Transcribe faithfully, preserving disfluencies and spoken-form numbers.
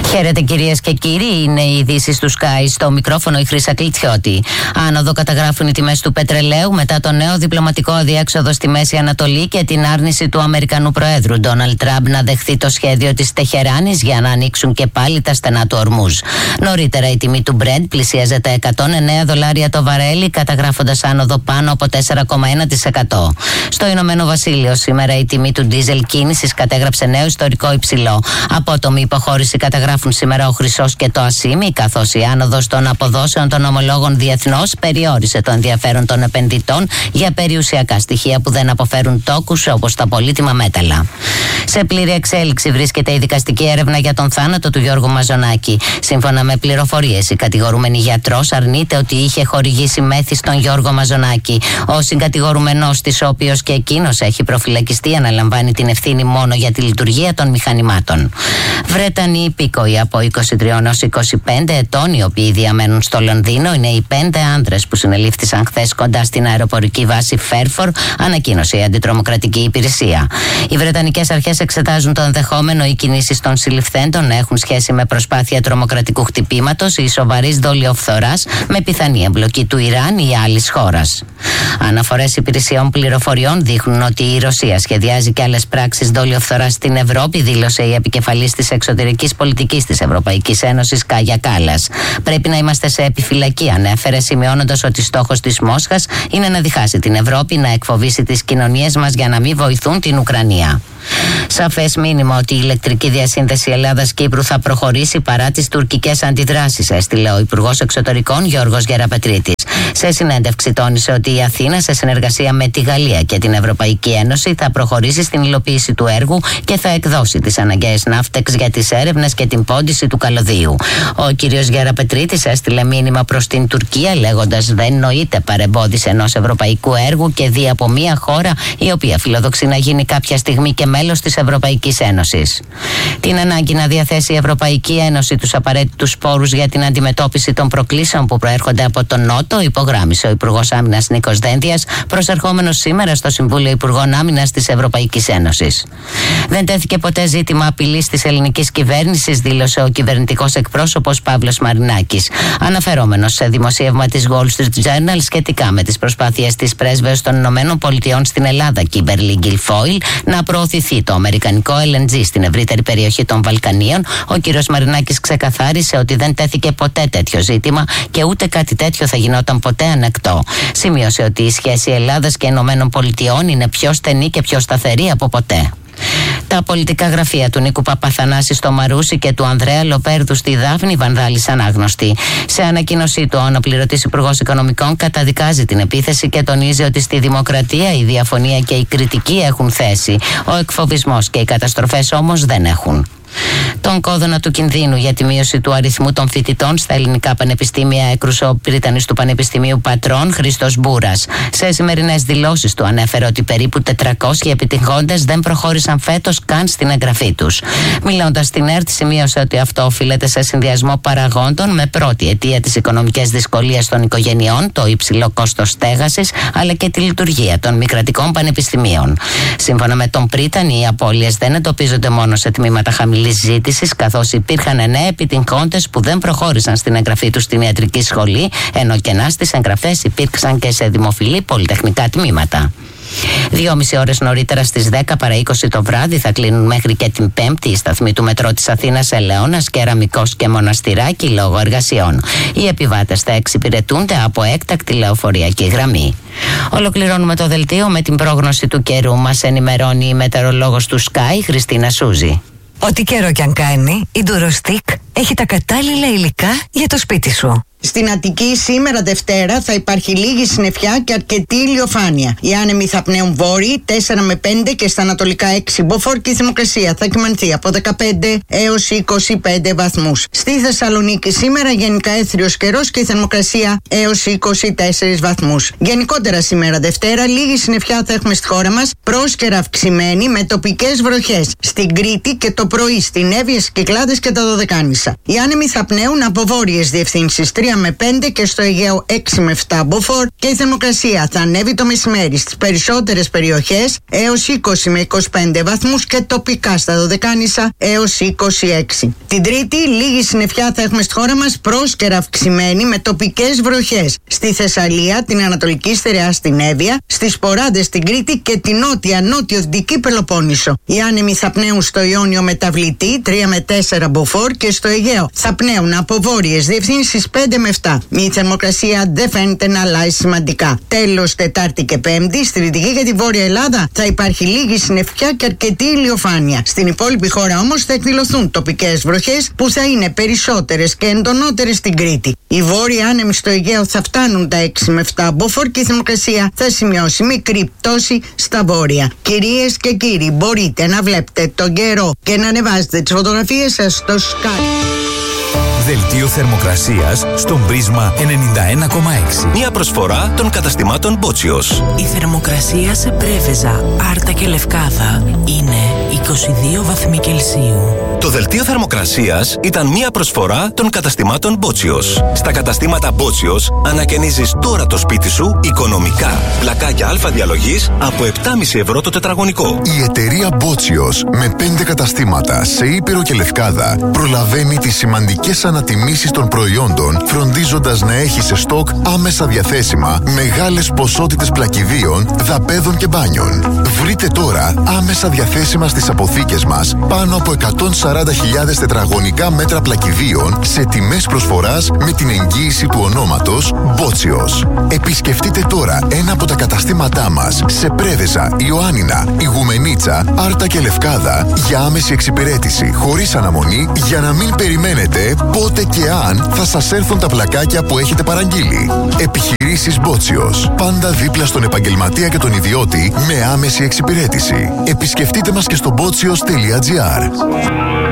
Χαίρετε κυρίες και κύριοι, είναι οι ειδήσεις του Sky, στο μικρόφωνο η Χρύσα Κλητσιώτη. Άνοδο καταγράφουν οι τιμές του πετρελαίου μετά το νέο διπλωματικό αδιέξοδο στη Μέση Ανατολή και την άρνηση του Αμερικανού Προέδρου Ντόναλντ Τραμπ να δεχθεί το σχέδιο της Τεχεράνης για να ανοίξουν και πάλι τα στενά του Ορμούζ. Νωρίτερα η τιμή του Brent πλησίαζε τα εκατόν εννέα δολάρια το βαρέλι, καταγράφοντας άνοδο πάνω από τέσσερα κόμμα ένα τοις εκατό. Στο Ηνωμένο Βασίλειο σήμερα η τιμή του ντίζελ κίνησης κατέγραψε νέο ιστορικό υψηλό. Απότομη υποχώρηση καταγράφουν σήμερα ο χρυσός και το ασίμι, καθώς η άνοδος των αποδόσεων των ομολόγων διεθνώς περιόρισε το ενδιαφέρον των επενδυτών για περιουσιακά στοιχεία που δεν αποφέρουν τόκους όπως τα πολύτιμα μέταλλα. Σε πλήρη εξέλιξη βρίσκεται η δικαστική έρευνα για τον θάνατο του Γιώργου Μαζονάκη. Σύμφωνα με πληροφορίες, η κατηγορούμενη γιατρός αρνείται ότι είχε χορηγήσει μέθη στον Γιώργο Μαζονάκη. Ο συγκατηγορούμενος της, ο οποίος και εκείνος έχει προφυλακιστεί, αναλαμβάνει την ευθύνη μόνο για τη λειτουργία των μηχανημάτων. Βρετανοί υπήκοοι από είκοσι τρία έως είκοσι πέντε ετών, οι οποίοι διαμένουν στο Λονδίνο, είναι οι πέντε άντρες που συνελήφθησαν χθες κοντά στην αεροπορική βάση Φέρφορ, ανακοίνωσε η αντιτρομοκρατική υπηρεσία. Οι βρετανικές αρχές εξετάζουν το ενδεχόμενο οι κινήσεις των συλληφθέντων να έχουν σχέση με προσπάθεια τρομοκρατικού χτυπήματος ή σοβαρής δολιοφθοράς με πιθανή εμπλοκή του Ιράν ή άλλης χώρας. Αναφορές υπηρεσιών πληροφοριών δείχνουν ότι η Ρωσία σχεδιάζει και άλλες πράξεις δολιοφθοράς στην Ευρώπη, δήλωσε η επικεφαλής της εξωτερικής πολιτικής της Ευρωπαϊκής Ένωσης, Κάγια Κάλλας. Πρέπει να είμαστε σε επιφυλακή, ανέφερε, σημειώνοντας ότι στόχος της Μόσχας είναι να διχάσει την Ευρώπη, να εκφοβήσει τις κοινωνίες μας για να μην βοηθούν την Ουκρανία. Σαφές μήνυμα ότι η ηλεκτρική διασύνδεση Ελλάδας-Κύπρου θα προχωρήσει παρά τις τουρκικές αντιδράσεις, έστειλε ο Υπουργός Εξωτερικών Γιώργος Γεραπετρίτης. Σε συνέντευξη τόνισε ότι η Αθήνα, σε συνεργασία με τη Γαλλία και την Ευρωπαϊκή Ένωση, θα προχωρήσει στην υλοποίηση του έργου και θα εκδώσει τις αναγκαίες ναύτεξ για τις έρευνες και την πόντιση του καλωδίου. Ο κ. Γεραπετρίτης έστειλε μήνυμα προς την Τουρκία, λέγοντας: δεν νοείται παρεμπόδιση ενός ευρωπαϊκού έργου και δι' από μια χώρα η οποία φιλοδοξεί να γίνει κάποια στιγμή και μέλος της Ευρωπαϊκής Ένωσης. Την ανάγκη να διαθέσει η Ευρωπαϊκή Ένωση τους απαραίτητους πόρους για την αντιμετώπιση των προκλήσεων που προέρχονται από τον Νότο, υπογράμμισε ο Υπουργός Άμυνας Νίκος Δένδιας, προσερχόμενος σήμερα στο Συμβούλιο Υπουργών Άμυνας της Ευρωπαϊκής Ένωσης. Δεν τέθηκε ποτέ ζήτημα απειλής της ελληνικής κυβέρνησης, δήλωσε ο κυβερνητικός εκπρόσωπος Παύλος Μαρινάκης, αναφερόμενος σε δημοσίευμα της Wall Street Journal σχετικά με τις προσπάθειες της πρέσβεως των Ηνωμένων Πολιτειών στην Ελλάδα, Κίμπερλι Γκιλφόιλ, να προωθηθεί το αμερικανικό ελ εν τζι στην ευρύτερη περιοχή των Βαλκανίων. Ο κ. Μαρινάκης ξεκαθάρισε ότι δεν τέθηκε ποτέ τέτοιο ζήτημα και ούτε κάτι τέτοιο θα γινόταν ποτέ ανεκτό. Σημείωσε ότι η σχέση Ελλάδας και Ηνωμένων Πολιτειών είναι πιο στενή και πιο σταθερή από ποτέ. Τα πολιτικά γραφεία του Νίκου Παπαθανάση στο Μαρούσι και του Ανδρέα Λοπέρδου στη Δάφνη βανδάλισαν άγνωστοι. Σε ανακοίνωσή του, ο αναπληρωτής Υπουργός Οικονομικών καταδικάζει την επίθεση και τονίζει ότι στη δημοκρατία η διαφωνία και η κριτική έχουν θέση. Ο εκφοβισμός και οι καταστροφές όμως δεν έχουν. Τον κόδωνα του κινδύνου για τη μείωση του αριθμού των φοιτητών στα ελληνικά πανεπιστήμια έκρουσε ο πρίτανης του Πανεπιστημίου Πατρών, Χρήστος Μπούρας. Σε σημερινές δηλώσεις του ανέφερε ότι περίπου τετρακόσιοι επιτυχώντες δεν προχώρησαν φέτος καν στην εγγραφή τους. Μιλώντας στην ΕΡΤ, σημείωσε ότι αυτό οφείλεται σε συνδυασμό παραγόντων, με πρώτη αιτία τις οικονομικές δυσκολίες των οικογενειών, το υψηλό κόστος στέγασης, αλλά και τη λειτουργία των μη κρατικών πανεπιστημίων. Σύμφωνα με τον πρίτανη, οι απώλειες δεν εντοπίζονται μόνο σε τμήματα χαμηλής ζήτησης, καθώς υπήρχαν νέοι επιτυγχόντες που δεν προχώρησαν στην εγγραφή τους στην ιατρική σχολή, ενώ κενά στις εγγραφές υπήρξαν και σε δημοφιλή πολυτεχνικά τμήματα. Δυόμιση ώρες νωρίτερα, στις δέκα παρά είκοσι το βράδυ, θα κλείνουν μέχρι και την Πέμπτη οι σταθμοί του μετρό της Αθήνας, Ελαιώνας, Κεραμικός και Μοναστηράκι, λόγω εργασιών. Οι επιβάτες θα εξυπηρετούνται από έκτακτη λεωφορειακή γραμμή. Ολοκληρώνουμε το δελτίο με την πρόγνωση του καιρού. Μας ενημερώνει η μετεωρολόγος του Sky, Χριστίνα Σούζη. Ό,τι καιρό κι αν κάνει, η Durostic έχει τα κατάλληλα υλικά για το σπίτι σου. Στην Αττική σήμερα Δευτέρα θα υπάρχει λίγη συννεφιά και αρκετή ηλιοφάνεια. Οι άνεμοι θα πνέουν βόρειοι τέσσερα με πέντε και στα ανατολικά έξι μποφόρ και η θερμοκρασία θα κυμανθεί από δεκαπέντε έως είκοσι πέντε βαθμούς. Στη Θεσσαλονίκη σήμερα γενικά έθριος καιρός και η θερμοκρασία έως είκοσι τέσσερις βαθμούς. Γενικότερα σήμερα Δευτέρα λίγη συννεφιά θα έχουμε στη χώρα μας, πρόσκαιρα αυξημένη με τοπικές βροχές στην Κρήτη και το πρωί στην Εύβοια, στις Κυκλάδες και τα Δωδεκάνησα. Οι άνεμοι θα πνέουν από βόρειες διευθύνσεις τρία τρία με πέντε και στο Αιγαίο έξι με επτά μποφόρ και η θερμοκρασία θα ανέβει το μεσημέρι στις περισσότερες περιοχές έως είκοσι με είκοσι πέντε βαθμούς και τοπικά στα Δωδεκάνησα έως είκοσι έξι. Την Τρίτη λίγη συννεφιά θα έχουμε στη χώρα μας, πρόσκαιρα αυξημένη με τοπικές βροχές στη Θεσσαλία, την Ανατολική Στερεά στην Εύβοια, στις Ποράντες στην Κρήτη και την νότια νότιο-δυτική Πελοπόννησο. Οι άνεμοι θα πνέουν στο Ιόνιο μεταβλητή τρία με τέσσερα μποφόρ και στο Αιγαίο θα πνέουν από βόρειες διευθύνσεις πέντε με επτά. Η θερμοκρασία δεν φαίνεται να αλλάζει σημαντικά. Τέλος, Τετάρτη και Πέμπτη, στη Δυτική και τη Βόρεια Ελλάδα θα υπάρχει λίγη συννεφιά και αρκετή ηλιοφάνεια. Στην υπόλοιπη χώρα όμως θα εκδηλωθούν τοπικές βροχές που θα είναι περισσότερες και εντονότερες στην Κρήτη. Οι βόρειοι άνεμοι στο Αιγαίο θα φτάνουν τα έξι με επτά μποφόρ και η θερμοκρασία θα σημειώσει μικρή πτώση στα βόρεια. Κυρίες και κύριοι, μπορείτε να βλέπετε τον καιρό και να ανεβάζετε τις φωτογραφίες σας στο Sky. Δελτίο θερμοκρασίας στον Πρίσμα ενενήντα ένα κόμμα έξι. Μια προσφορά των καταστημάτων Μπότσιος. Η θερμοκρασία σε Πρέβεζα, Άρτα και Λευκάδα είναι είκοσι δύο βαθμοί Κελσίου. Το δελτίο θερμοκρασίας ήταν μια προσφορά των καταστημάτων Μπότσιος. Στα καταστήματα Μπότσιος ανακαινίζεις τώρα το σπίτι σου οικονομικά. Πλακάκια αλφα διαλογής από επτά κόμμα πέντε ευρώ το τετραγωνικό. Η εταιρεία Μπότσιος με πέντε καταστήματα σε Ήπειρο και Λευκάδα προλαβαίνει τις σημαντικές ανατιμήσεις των προϊόντων, φροντίζοντας να έχει σε στόκ άμεσα διαθέσιμα μεγάλες ποσότητες πλακιδίων, δαπέδων και μπάνιων. Βρείτε τώρα άμεσα διαθέσιμα στις αποθήκες μας πάνω από εκατόν σαράντα χιλιάδες τετραγωνικά μέτρα πλακιδίων σε τιμές προσφοράς με την εγγύηση του ονόματος Μπότσιος. Επισκεφτείτε τώρα ένα από τα καταστήματά μας σε Πρέβεζα, Ιωάννινα, Ιγουμενίτσα, Άρτα και Λευκάδα για άμεση εξυπηρέτηση χωρίς αναμονή, για να μην περιμένετε πότε και αν θα σας έρθουν τα πλακάκια που έχετε παραγγείλει. Επιχειρήσεις Μπότσιος. Πάντα δίπλα στον επαγγελματία και τον ιδιώτη με άμεση εξυπηρέτηση. Επισκεφτείτε μας και στο μπότσιος τελεία τζι άρ.